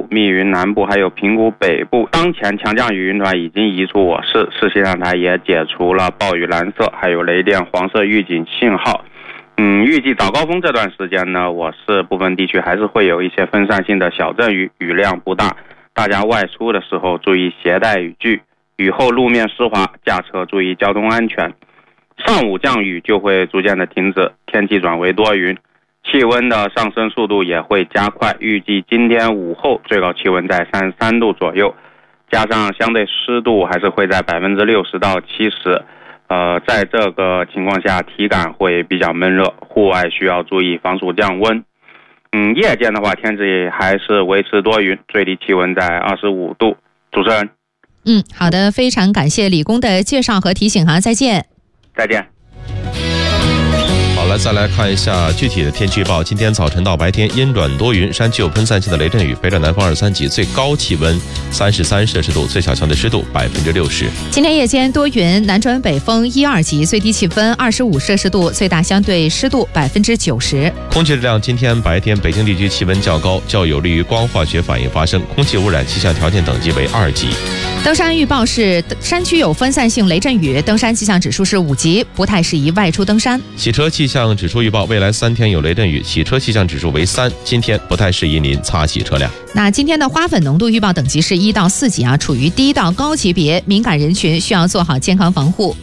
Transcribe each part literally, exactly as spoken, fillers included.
密云南部还有平谷北部，当前强降雨云团已经移出我市，市气象台也解除了暴雨蓝色还有雷电黄色预警信号。嗯，预计早高峰这段时间呢，我市部分地区还是会有一些分散性的小阵雨，雨量不大，大家外出的时候注意携带雨具，雨后路面湿滑，驾车注意交通安全。上午降雨就会逐渐的停止，天气转为多云，气温的上升速度也会加快，预计今天午后最高气温在三十三度左右，加上相对湿度还是会在百分之六十到七十。呃，在这个情况下，体感会比较闷热，户外需要注意防暑降温。嗯，夜间的话，天气还是维持多云，最低气温在二十五度。主持人， 嗯，好的，非常感谢李工的介绍和提醒哈，再见。 再见。 好了，再来看一下具体的天气预报。今天早晨到白天阴转多云，山区有喷散性的雷阵雨，北转南风二三级，最高气温三十三摄氏度，最小相对湿度百分之六十。 今天夜间多云，南转北风一二级，最低气温二十五摄氏度，最大相对湿度百分之九十。 空气质量今天白天北京地区气温较高，较有利于光化学反应发生，空气污染气象条件等级为二级。 登山预报是山区有分散性雷阵雨，登山气象指数是五级，不太适宜外出登山。 洗车气象指数预报未来三天有雷阵雨，洗车气象指数为三，今天不太适宜您擦洗车辆。 那今天的花粉浓度预报等级是一到四级啊，处于低到高级别，敏感人群需要做好健康防护。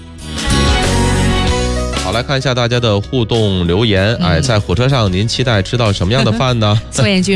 好，来看一下大家的互动留言。哎，在火车上您期待吃到什么样的饭呢？ 苏彦军